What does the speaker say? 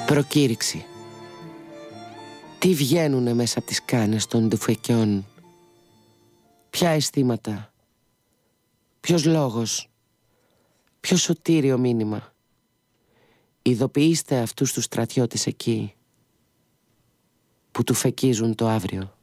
Προκήρυξη. Τι βγαίνουνε μέσα από τις κάνες των ντουφεκιών? Ποια αισθήματα? Ποιος λόγος? Ποιο σωτήριο μήνυμα? Ειδοποιήστε αυτούς τους στρατιώτες εκεί που του φεκίζουν το αύριο.